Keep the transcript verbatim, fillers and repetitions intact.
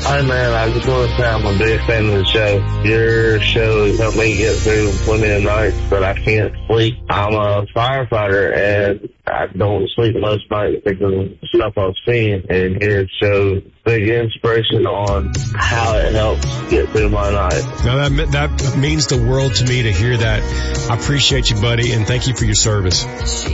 Hi, man. I just want to say I'm a big fan of the show. Your show has helped me get through plenty of nights, but I can't sleep. I'm a firefighter, and I don't sleep most nights because of the stuff I've seen. And here it shows big inspiration on how it helps get through my night. Now, that, that means the world to me to hear that. I appreciate you, buddy, and thank you for your service.